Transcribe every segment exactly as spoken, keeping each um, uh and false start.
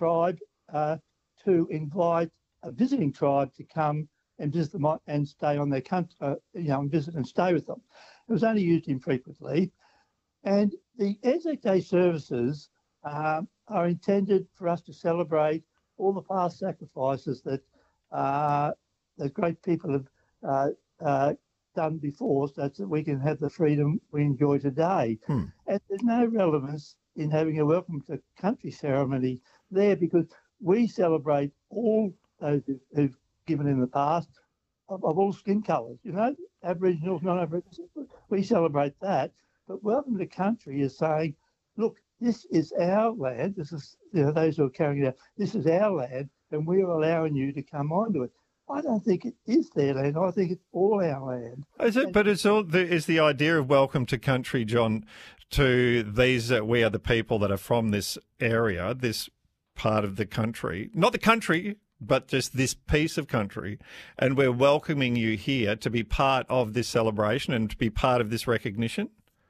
tribe uh, to invite a visiting tribe to come and visit them and stay on their country, uh, you know, and visit and stay with them. It was only used infrequently. And the Anzac Day services um, are intended for us to celebrate all the past sacrifices that uh, the great people have uh, uh, done before, so that we can have the freedom we enjoy today. Hmm. And there's no relevance in having a welcome to country ceremony there, because we celebrate all those who've given in the past of, of all skin colours, you know, Aboriginals, non-Aboriginals, we celebrate that. But welcome to country is saying, look, this is our land. This is, you know, those who are carrying it out, this is our land, and we're allowing you to come onto it. I don't think it is their land. I think it's all our land. Is it? But it's all the, is the idea of welcome to country, John, to these, uh, we are the people that are from this area, this part of the country, not the country, but just this piece of country, and we're welcoming you here to be part of this celebration and to be part of this recognition?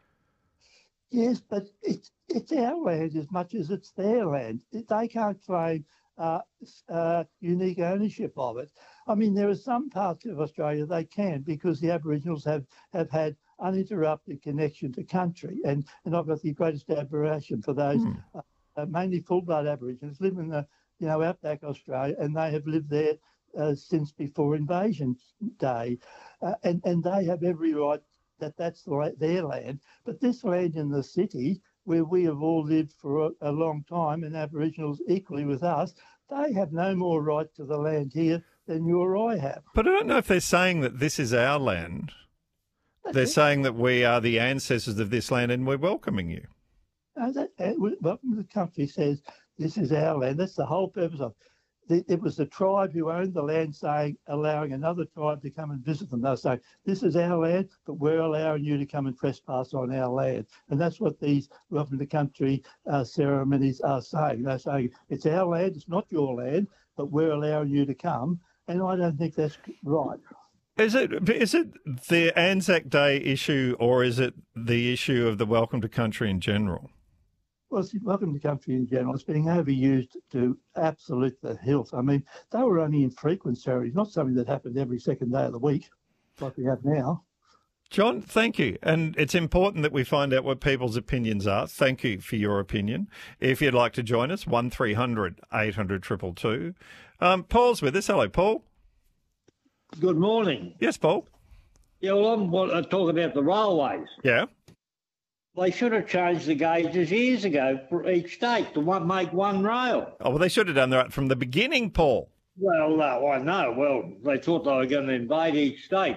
Yes, but it's it's our land as much as it's their land. They can't claim uh, uh, unique ownership of it. I mean, there are some parts of Australia they can, because the Aboriginals have, have had uninterrupted connection to country, and, and I've got the greatest admiration for those, Hmm. uh, mainly full-blood Aborigines, live in the, you know, outback Australia, and they have lived there uh, since before invasion day, uh, and, and they have every right that that's the, their land. But this land in the city, where we have all lived for a, a long time, and Aboriginals equally with us, they have no more right to the land here than you or I have. But I don't know if they're saying that this is our land. That's They're it. saying that we are the ancestors of this land and we're welcoming you. No, that, uh, welcome to the country says this is our land. That's the whole purpose of it. It was the tribe who owned the land saying, allowing another tribe to come and visit them. They're saying, this is our land, but we're allowing you to come and trespass on our land. And that's what these welcome to country uh, ceremonies are saying. They're saying, it's our land, it's not your land, but we're allowing you to come. And I don't think that's right. Is it is it the Anzac Day issue, or is it the issue of the welcome to country in general? Well, see, welcome to country in general. It's being overused to absolute the hilt. I mean, they were only infrequent ceremonies, not something that happened every second day of the week, like we have now. John, thank you. And it's important that we find out what people's opinions are. Thank you for your opinion. If you'd like to join us, one three hundred eight hundred two two two. Um, Paul's with us. Hello, Paul. Good morning. Yes, Paul. Yeah, well, I'm want to talk about the railways. Yeah. They should have changed the gauges years ago for each state to one, make one rail. Oh, well, they should have done that from the beginning, Paul. Well, no, I know. Well, they thought they were going to invade each state.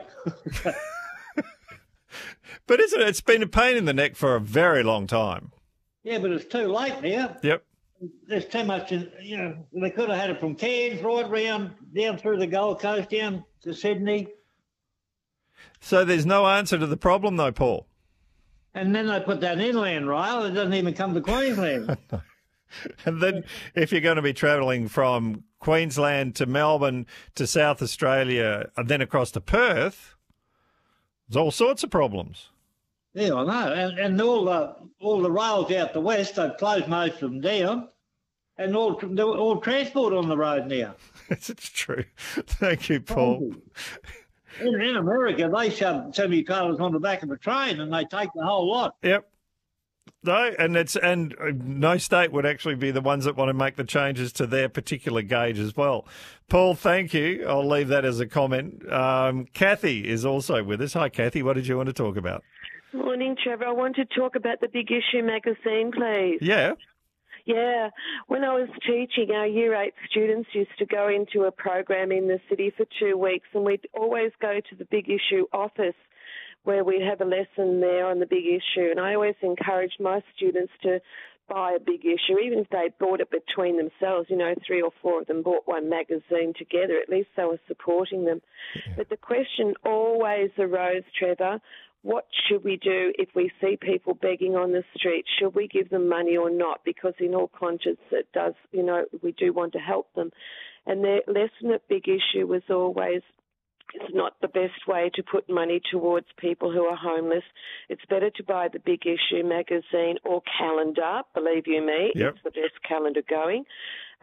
But isn't it? It's been a pain in the neck for a very long time. Yeah, but it's too late now. Yep. There's too much, in, you know, they could have had it from Cairns right round, down through the Gold Coast, down to Sydney. So there's no answer to the problem, though, Paul. And then they put that inland rail. It doesn't even come to Queensland. And then if you're going to be travelling from Queensland to Melbourne to South Australia and then across to Perth, there's all sorts of problems. Yeah, I know. And, and all the all the rails out the west, they've closed most of them down, and all all transport on the road now. It's true. Thank you, Paul. In, in America, they shove semi-trailers on the back of a train and they take the whole lot. Yep. No, and it's and no state would actually be the ones that want to make the changes to their particular gauge as well. Paul, thank you. I'll leave that as a comment. Um, Kathy is also with us. Hi, Kathy. What did you want to talk about? Morning, Trevor. I want to talk about the Big Issue magazine, please. Yeah. Yeah. When I was teaching, our Year eight students used to go into a program in the city for two weeks, and we'd always go to the Big Issue office where we'd have a lesson there on the Big Issue. And I always encouraged my students to buy a Big Issue, even if they bought it between themselves. You know, three or four of them bought one magazine together. At least they were supporting them. Yeah. But the question always arose, Trevor, what should we do if we see people begging on the street? Should we give them money or not? Because in all conscience, it does, you know, we do want to help them. And their lesson at Big Issue was always, it's not the best way to put money towards people who are homeless. It's better to buy the Big Issue magazine or calendar, believe you me. Yep. It's the best calendar going.